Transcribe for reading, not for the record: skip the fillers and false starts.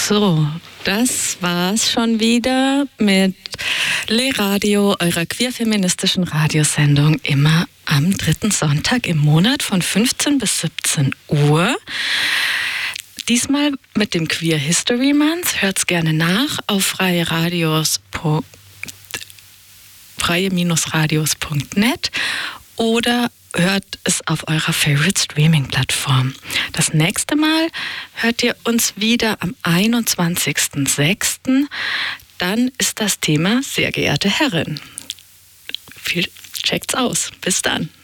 So, das war's schon wieder mit Le Radio, eurer queer-feministischen Radiosendung, immer am 3. Sonntag im Monat von 15 bis 17 Uhr. Diesmal mit dem Queer History Month. Hört's gerne nach auf freie-radios.net oder hört es auf eurer Favorite Streaming-Plattform. Das nächste Mal hört ihr uns wieder am 21.06. Dann ist das Thema sehr geehrte Herrin. Checkt's aus. Bis dann.